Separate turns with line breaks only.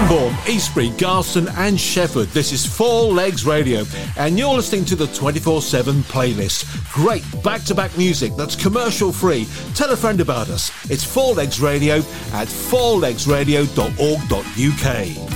Cranbourne, Eastbury, Garston and Shefford. This is Four Legs Radio and you're listening to the 24/7 playlist. Great back-to-back music that's commercial free. Tell a friend about us. It's Four Legs Radio at fourlegsradio.org.uk.